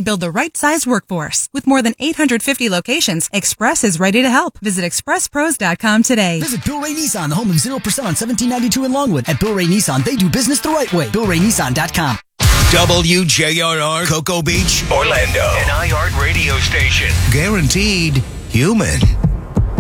Build the right-sized workforce. With more than 850 locations, Express is ready to help. Visit expresspros.com today. Visit Bill Ray Nissan, the home of 0% on 1792 in Longwood. At Bill Ray Nissan, they do business the right way. BillRayNissan.com. WJRR, Cocoa Beach, Orlando. An iHeart radio station. Guaranteed human.